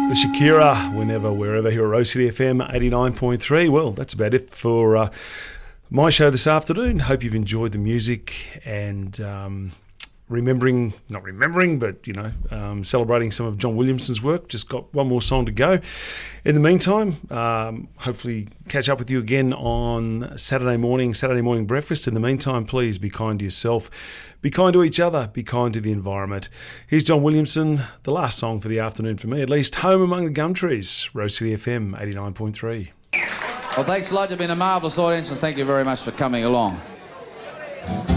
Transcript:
Shakira, whenever, wherever, here at Rose City FM 89.3. Well, that's about it for my show this afternoon. Hope you've enjoyed the music and celebrating some of John Williamson's work. Just got one more song to go. In the meantime, hopefully catch up with you again on Saturday morning breakfast. In the meantime, please be kind to yourself, be kind to each other, be kind to the environment. Here's John Williamson, the last song for the afternoon for me, at least, Home Among the Gum Trees, Rose City FM 89.3. Well, thanks a lot. You've been a marvellous audience, and thank you very much for coming along.